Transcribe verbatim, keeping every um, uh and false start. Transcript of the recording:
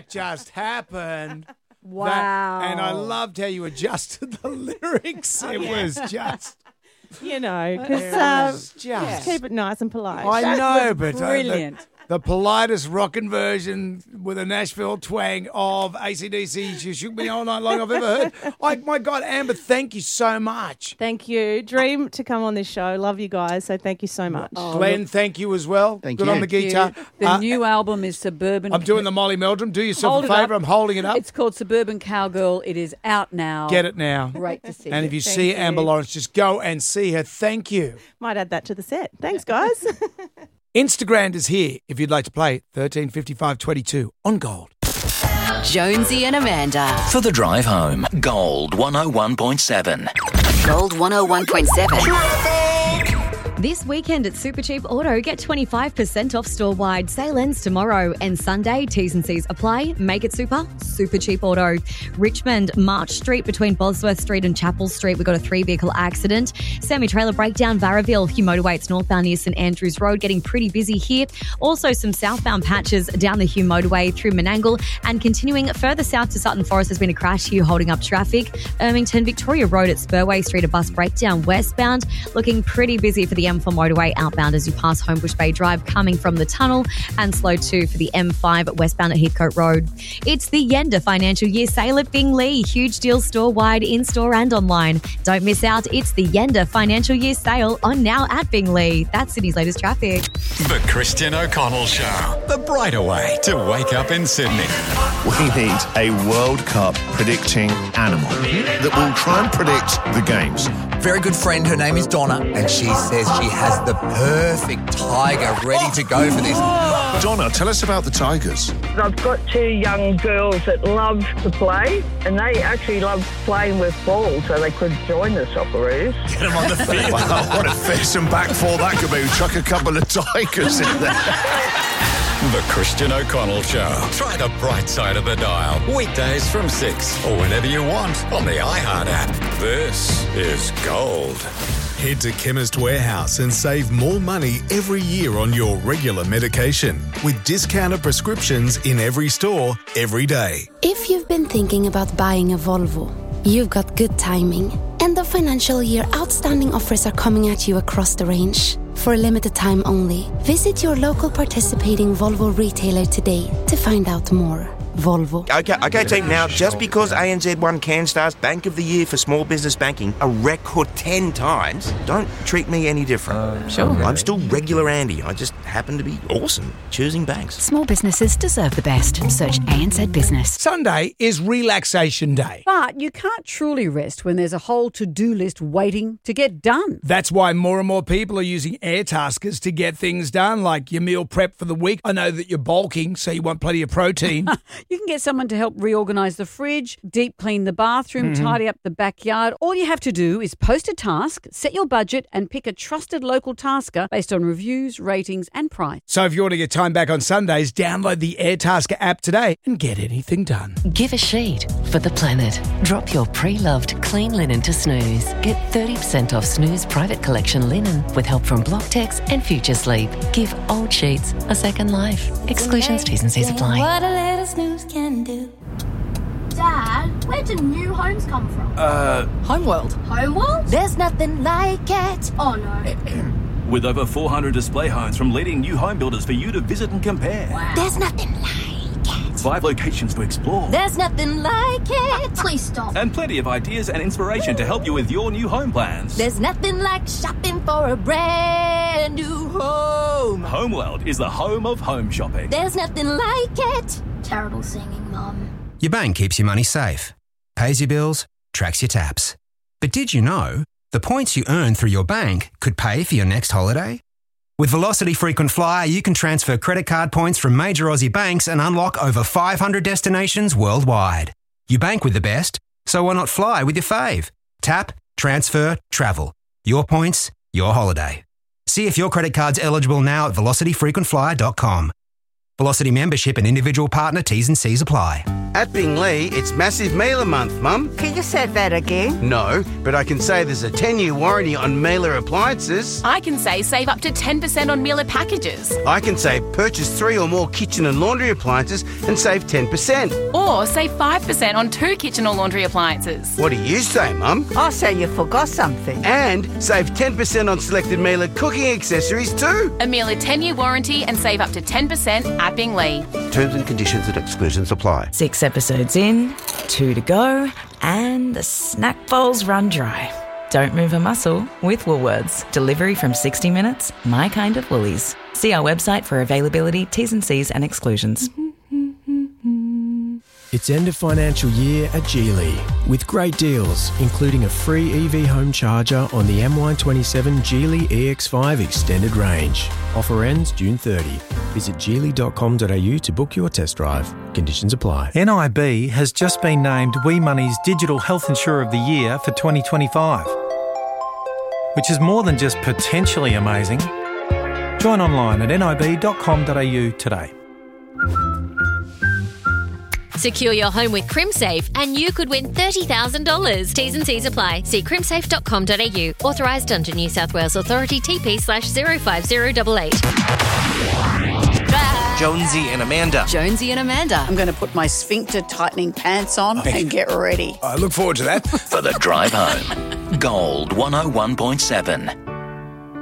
just happened. Wow. That, and I loved how you adjusted the lyrics. It was just... You know, It because was um, just... keep it nice and polite. I know, but... uh, the- Brilliant. The politest rockin' version with a Nashville twang of A C D C, You Shook Me All Night Long I've ever heard. I, my God, Amber, thank you so much. Thank you. Dream to come on this show. Love you guys. So thank you so much. Glenn, thank you as well. Thank Good you. on the guitar. The Uh, new album is Suburban. I'm doing the Molly Meldrum. Do yourself Hold a it up. favour. I'm holding it up. It's called Suburban Cowgirl. It is out now. Get it now. Great to see And you. if you Thank see you. Amber Lawrence, just go and see her. Thank you. Might add that to the set. Thanks, guys. Instagram is here if you'd like to play thirteen fifty-five twenty-two on Gold. Jonesy and Amanda. For the drive home, Gold one oh one point seven. Gold one oh one point seven. This weekend at Supercheap Auto, get twenty-five percent off store-wide. Sale ends tomorrow and Sunday. T's and C's apply. Make it super. Supercheap Auto. Richmond, March Street between Bosworth Street and Chapel Street. We got a three-vehicle accident. Semi-trailer breakdown, Varraville. Hugh Motorway, it's northbound near St Andrews Road. Getting pretty busy here. Also some southbound patches down the Hugh Motorway through Menangle. And continuing further south to Sutton Forest, there's been a crash here holding up traffic. Ermington, Victoria Road at Spurway Street, a bus breakdown westbound. Looking pretty busy for the M four motorway outbound as you pass Homebush Bay Drive coming from the tunnel, and slow too for the M five westbound at Heathcote Road. It's the Yenda Financial Year Sale at Bingley. Huge deals store-wide, in-store and online. Don't miss out. It's the Yenda Financial Year Sale on now at Bingley. That's Sydney's latest traffic. The Christian O'Connell Show. The brighter way to wake up in Sydney. We need a World Cup predicting animal that will try and predict the games. Very good friend, her name is Donna, and she says she has the perfect tiger ready to go for this. Donna, tell us about the Tigers. I've got two young girls that love to play, and they actually love playing with balls, so they could join the Socceroos. Get them on the field. Wow, what a face and back four that could be. Chuck a couple of Tigers in there. The Christian O'Connell Show. Try the bright side of the dial. Weekdays from six or whenever you want on the iHeart app. This is Gold. Head to Chemist Warehouse and save more money every year on your regular medication with discounted prescriptions in every store, every day. If you've been thinking about buying a Volvo, you've got good timing. End of financial year outstanding offers are coming at you across the range. For a limited time only, visit your local participating Volvo retailer today to find out more. Volvo. Okay, okay, team. Now, just because A N Z won CanStar's Bank of the Year for small business banking a record ten times, don't treat me any different. Uh, sure. I'm still regular Andy. I just happen to be awesome choosing banks. Small businesses deserve the best. Search A N Z Business. Sunday is relaxation day. But you can't truly rest when there's a whole to-do list waiting to get done. That's why more and more people are using Airtaskers to get things done, like your meal prep for the week. I know that you're bulking, so you want plenty of protein. You can get someone to help reorganise the fridge, deep clean the bathroom, Mhm. tidy up the backyard. All you have to do is post a task, set your budget and pick a trusted local tasker based on reviews, ratings and price. So if you want to get time back on Sundays, download the Airtasker app today and get anything done. Give a sheet for the planet. Drop your pre-loved clean linen to Snooze. Get thirty percent off Snooze private collection linen with help from Blocktex and Future Sleep. Give old sheets a second life. Exclusions, T's and C's apply. What a little snooze can do. Dad, where do new homes come from? Uh, Homeworld. Homeworld? There's nothing like it. Oh no. With over four hundred display homes from leading new home builders for you to visit and compare. Wow. There's nothing like it. Five locations to explore. There's nothing like it. Please stop. And plenty of ideas and inspiration to help you with your new home plans. There's nothing like shopping for a brand new home. Homeworld is the home of home shopping. There's nothing like it. Terrible singing, Mum. Your bank keeps your money safe, pays your bills, tracks your taps. But did you know the points you earn through your bank could pay for your next holiday? With Velocity Frequent Flyer, you can transfer credit card points from major Aussie banks and unlock over five hundred destinations worldwide. You bank with the best, so why not fly with your fave? Tap, transfer, travel. Your points, your holiday. See if your credit card's eligible now at velocity frequent flyer dot com. Velocity membership and individual partner T's and C's apply. At Binglee, it's Massive Mailer Month, Mum. Can you say that again? No, but I can say there's a ten-year warranty on Mailer appliances. I can say save up to ten percent on Mailer packages. I can say purchase three or more kitchen and laundry appliances and save ten percent. Or save five percent on two kitchen or laundry appliances. What do you say, Mum? I say you forgot something. And save ten percent on selected Mailer cooking accessories too. A Mailer ten-year warranty and save up to ten percent at Binglee. Terms and conditions and exclusions apply. Six episodes in, two to go, and the snack bowls run dry. Don't move a muscle with Woolworths. Delivery from sixty minutes, my kind of Woolies. See our website for availability, T's and C's and exclusions. It's end of financial year at Geely with great deals, including a free E V home charger on the M Y twenty-seven Geely E X five Extended Range. Offer ends June thirtieth. Visit geely dot com dot a u to book your test drive. Conditions apply. N I B has just been named WeMoney's Digital Health Insurer of the Year for twenty twenty-five, which is more than just potentially amazing. Join online at n i b dot com dot a u today. Secure your home with CrimSafe and you could win thirty thousand dollars. T's and C's apply. See crimsafe dot com dot a u. Authorised under New South Wales Authority T P slash zero five zero eight eight. Jonesy and Amanda. Jonesy and Amanda. I'm going to put my sphincter tightening pants on and get ready. I look forward to that. For the drive home. Gold one oh one point seven.